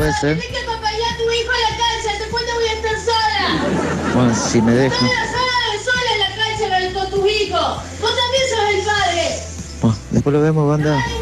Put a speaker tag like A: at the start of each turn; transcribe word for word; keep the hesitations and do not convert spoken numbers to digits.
A: puede ser.
B: Tenés que acompañar a tu hijo a la cancha, después te voy a estar sola.
A: Bueno, si me dejo.
B: Sola, sola, sola en la cancha con tus hijos. Vos también sos el padre.
A: Bueno, después lo vemos, banda.